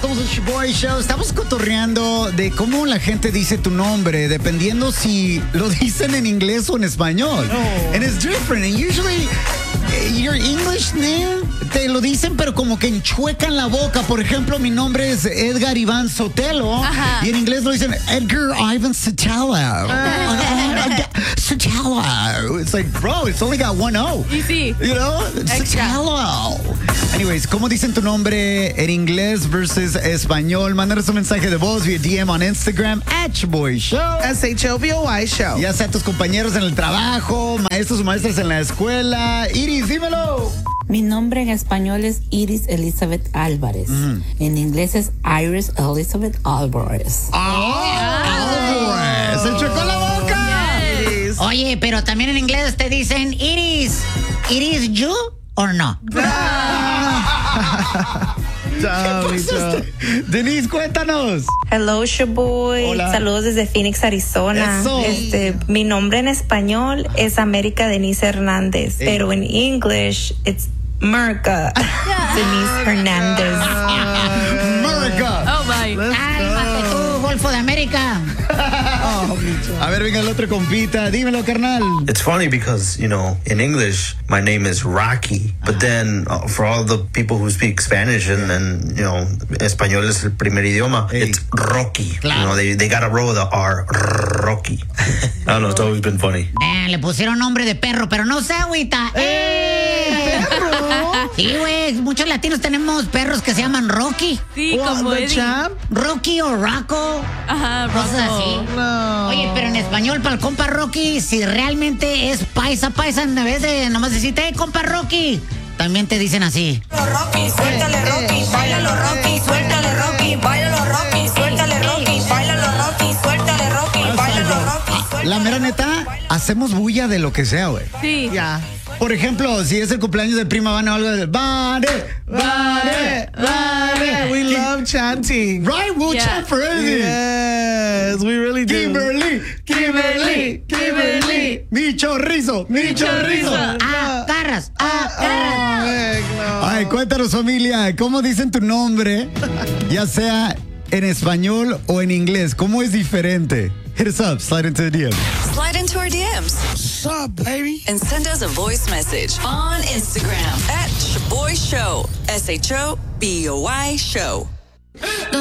Estamos en Shoboy Show. Estamos cotorreando de cómo la gente dice tu nombre, dependiendo si lo dicen en inglés o en español. Oh. And it's different. And usually, your English name, te lo dicen, pero como que enchuecan la boca. Por ejemplo, mi nombre es Edgar Iván Sotelo. Ajá. Y en inglés lo dicen Edgar Ivan Sotelo. Sotelo. It's like, bro, it's only got one O. Y sí. You know? Extra. Sotelo. Anyways, ¿cómo dicen tu nombre en inglés versus español? Mándanos un mensaje de voz vía DM on Instagram @ShoboyShow. SHOBOY Show. Ya sea tus compañeros en el trabajo, maestros o maestras en la escuela. Iris, dímelo. Mi nombre en español es Iris Elizabeth Álvarez. En inglés es Iris Elizabeth Álvarez. ¡Se chocó la boca! Yes. Oye, pero también en inglés te dicen Iris. ¿Iris you or no? Denise, cuéntanos. Hello, Shoboy. Hola. Saludos desde Phoenix, Arizona. Eso. Mi nombre en español es América Denise Hernández, pero en English it's Merca Denise Hernández. America. Oh, my. Cálmate tú, Golfo de América. A ver, venga el otro compita. Dímelo, carnal. It's funny because, you know, in English, my name is Rocky. But then for all the people who speak Spanish and you know, español es el primer idioma, Hey. it's Rocky. Claro. You know, they got to roll the R. Rocky. I don't know, it's always been funny. Le pusieron nombre de perro, pero no se agüita. Sí, güey, muchos latinos tenemos perros que se llaman Rocky. Sí, como The Eddie. champ? Rocky o Rocco. Ajá, Cosas Rocco. así. No. Oye, pero en español para el compa Rocky, si realmente es paisa, en vez de nomás decirte, compa Rocky, también te dicen así. Rocky, suéltale Rocky, bailalo Rocky, suéltale Rocky, bailalo Rocky, suéltale Rocky, bailalo Rocky, suéltale Rocky, bailalo Rocky, suéltale. La mera neta, hacemos bulla de lo que sea, güey. Sí. Yeah. Por ejemplo, si es el cumpleaños de prima Vane o algo de Vane. We love chanting. Right, we'll Yeah. chant for anything. Yes, we really do. Kimberly. Mi chorrizo. Agarras. Oh, heck no. Ay, cuéntanos, familia, ¿cómo dicen tu nombre? Ya sea en español o en inglés, ¿cómo es diferente? Hit us up, slide into the DM. Slide into our DMs. What's up, baby? And send us a voice message on Instagram @Shoboy Show. SHOBOY Show.